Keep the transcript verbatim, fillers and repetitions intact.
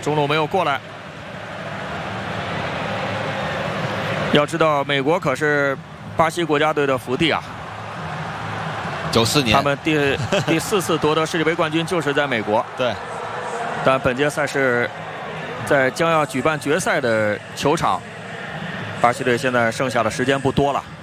中路没有过来。要知道，美国可是巴西国家队的福地啊。 九四年， 他们第第四次夺得世界杯冠军就是在美国。 对。 但本届赛事在将要举办决赛的球场，巴西队现在剩下的时间不多了。